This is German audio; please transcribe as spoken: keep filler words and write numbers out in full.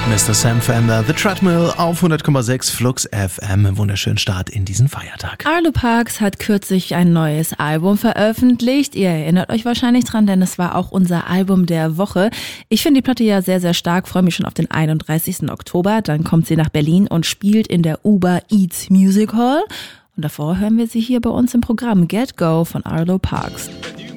Mister Sam Fender, The Treadmill auf hundert Komma sechs Flux F M. Wunderschönen Start in diesen Feiertag. Arlo Parks hat kürzlich ein neues Album veröffentlicht. Ihr erinnert euch wahrscheinlich dran, denn es war auch unser Album der Woche. Ich finde die Platte ja sehr, sehr stark. Freue mich schon auf den einunddreißigsten Oktober. Dann kommt sie nach Berlin und spielt in der Uber Eats Music Hall. Und davor hören wir sie hier bei uns im Programm Get Go von Arlo Parks.